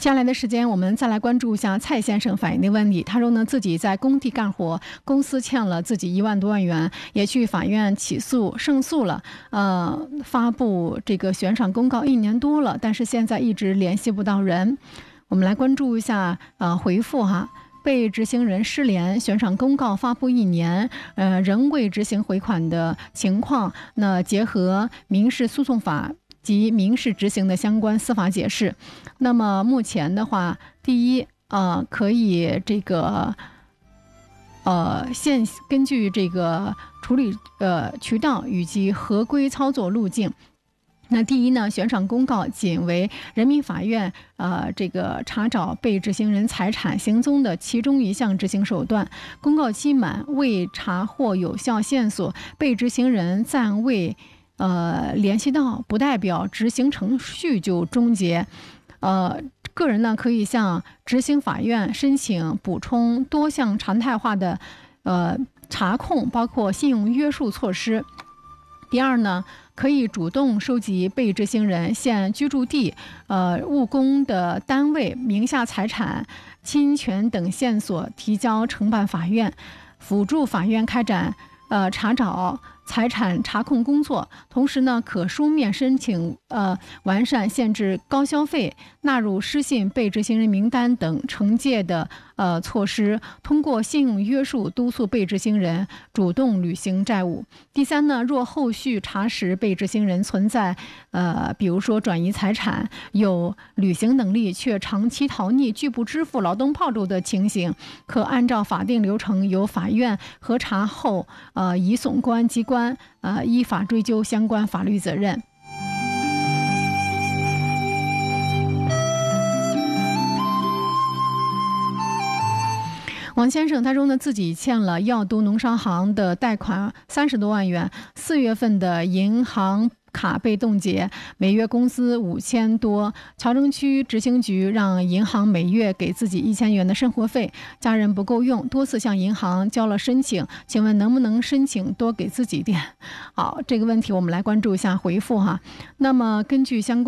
接下来的时间，我们再来关注一下蔡先生反映的问题。他说呢，自己在工地干活，公司欠了自己1万多万元，也去法院起诉胜诉了。发布这个悬赏公告1年多了，但是现在一直联系不到人。我们来关注一下回复哈。被执行人失联，悬赏公告发布1年，仍未执行回款的情况，那结合民事诉讼法及民事执行的相关司法解释。那么目前的话，第一，可以这个根据这个处理渠道以及合规操作路径。那第一呢，悬赏公告仅为人民法院这个查找被执行人财产行踪的其中一项执行手段。公告期满未查获有效线索，被执行人暂未联系到，不代表执行程序就终结。个人呢可以向执行法院申请补充多项常态化的查控，包括信用约束措施。第二呢，可以主动收集被执行人现居住地、务工的单位名下财产、侵权等线索，提交承办法院，辅助法院开展查找财产查控工作。同时呢，可书面申请完善限制高消费、纳入失信被执行人名单等惩戒的措施，通过信用约束督促被执行人主动履行债务。第三呢，若后续查实被执行人存在比如说转移财产、有履行能力却长期逃匿、拒不支付劳动报酬的情形，可按照法定流程由法院核查后移送公安机关依法追究相关法律责任。王先生他说呢，自己欠了药都农商行的贷款30多万元，4月份的银行卡被冻结，每月工资5000多。桥城区执行局让银行每月给自己1000元的生活费，家人不够用，多次向银行交了申请，请问能不能申请多给自己点？好，这个问题我们来关注一下回复哈。那么根据相关